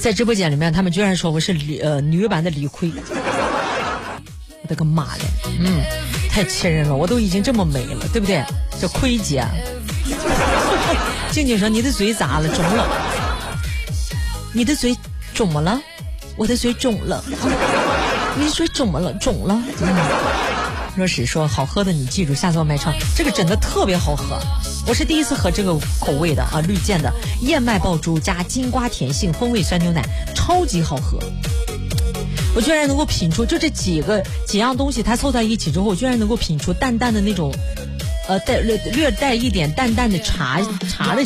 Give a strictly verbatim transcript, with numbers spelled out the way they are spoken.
在直播间里面，他们居然说我是李呃女版的李逵，我的个妈嘞！嗯，太气人了，我都已经这么美了，对不对？这逵姐，静静说你的嘴咋了？肿了？你的嘴肿么了？我的嘴肿了。你的嘴肿么了？肿了。嗯。若是说好喝的，你记住，下次我买尝，这个真的特别好喝。我是第一次喝这个口味的啊，绿箭的燕麦爆珠加金瓜甜杏风味酸牛奶，超级好喝。我居然能够品出，就这几个几样东西，它凑在一起之后，我居然能够品出淡淡的那种，呃，带略略带一点淡淡的茶茶的